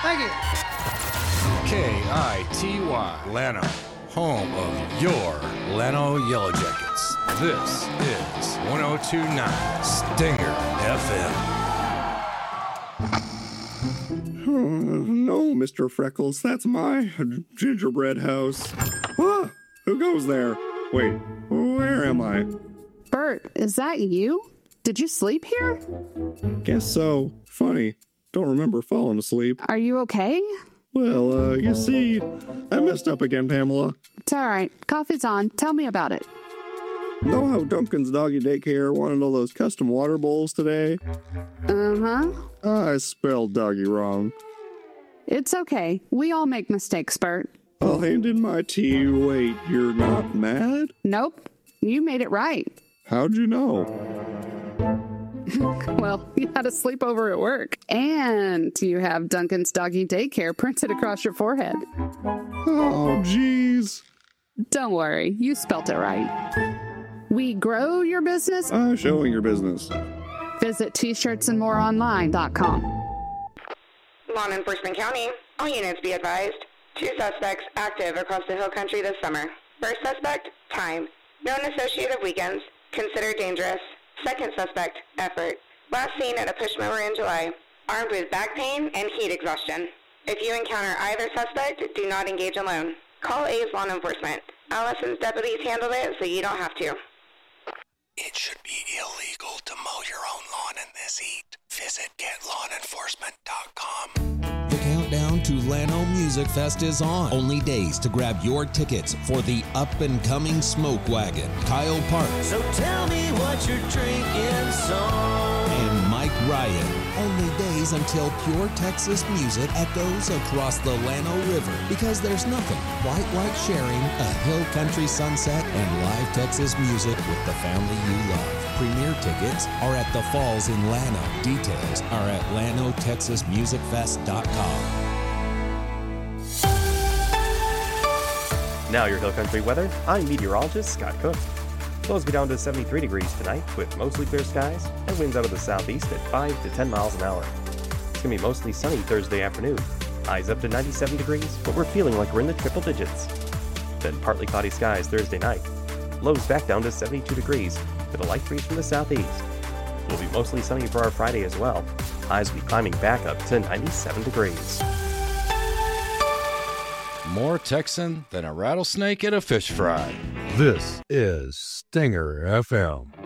Thank you. KITY, Lano, home of your Lano Yellow Jackets. This is 102.9 Stinger FM. No, Mr. Freckles, that's my gingerbread house. Ah, who goes there? Wait, where am I? Bert, is that you? Did you sleep here? Guess so. Funny, don't remember falling asleep. Are you okay? Well, you see, I messed up again, Pamela. It's all right. Coffee's on. Tell me about it. Know how Duncan's Doggy Daycare wanted all those custom water bowls today? Uh-huh. I spelled doggy wrong. It's okay. We all make mistakes, Bert. I'll hand in my tea. Wait, you're not mad? Nope. You made it right. How'd you know? Well, you had a sleepover at work. And you have Duncan's Doggy Daycare printed across your forehead. Oh, jeez. Don't worry. You spelt it right. We grow your business. Showing your business. Visit t-shirtsandmoreonline.com. Law Enforcement County, all units be advised. 2 suspects active across the hill country this summer. First suspect, time. Known associate of weekends, considered dangerous. Second suspect, effort. Last seen at a push mower in July, armed with back pain and heat exhaustion. If you encounter either suspect, do not engage alone. Call A's Law Enforcement. Allison's deputies handled it, so you don't have to. It should be illegal to mow your own lawn in this heat. Visit GetLawnEnforcement.com. The countdown to Lano Music Fest is on. Only days to grab your tickets for the up-and-coming Smoke Wagon, Kyle Parks. So tell me what you're drinking, song. And Mike Ryan. Only days until pure Texas music echoes across the Lano River, because there's nothing quite like sharing a hill country sunset and live Texas music with the family you love. Premier tickets are at the Falls in Lano. Details are at LanoTexasMusicFest.com. Now your Hill Country weather. I'm meteorologist Scott Cook. Lows get down to 73 degrees tonight with mostly clear skies and winds out of the southeast at 5 to 10 miles an hour. It's going to be mostly sunny Thursday afternoon. Highs up to 97 degrees, but we're feeling like we're in the triple digits. Then partly cloudy skies Thursday night. Lows back down to 72 degrees with a light breeze from the southeast. It will be mostly sunny for our Friday as well. Highs will be climbing back up to 97 degrees. More Texan than a rattlesnake at a fish fry. This is Stinger FM.